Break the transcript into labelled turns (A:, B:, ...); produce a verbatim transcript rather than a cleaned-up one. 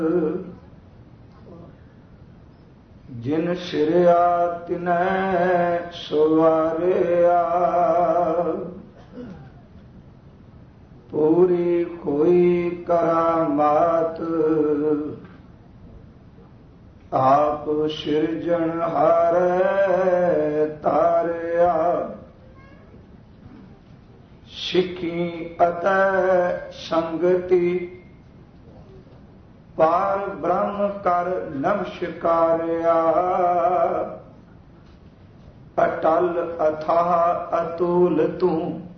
A: ਜਿਨ ਸਿਰਿਆ ਤਿਨੈ ਸਵਾਰਿਆ, ਪੂਰੀ ਕੋਈ ਕਰਾਮਾਤ ਆਪ ਸਿਰਜਣਹਾਰ ਤਾਰਿਆ। ਸਿੱਖੀ ਅਤੈ ਸੰਗਤੀ ਪਾਰ ਬ੍ਰਹਮ ਕਰ ਨਮਸਕਾਰਿਆ। ਅਟਲ ਅਥਾਹ ਅਤੁਲ ਤੂੰ